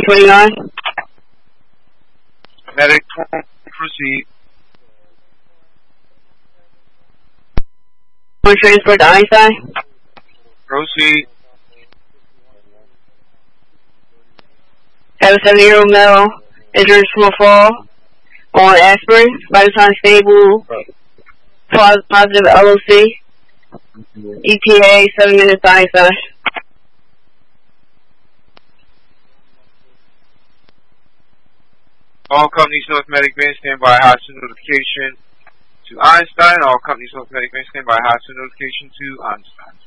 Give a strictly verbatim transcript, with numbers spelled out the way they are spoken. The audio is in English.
twenty-nine. Medic, proceed. One transport to Einstein. Proceed. Have a seven-year-old male injured from a fall on aspirin. Vital signs stable. Pos positive L O C. E T A, seven minutes to Einstein. All companies North Medic Van stand by hostile notification to Einstein. All companies North Medic Van stand by hostile notification to Einstein.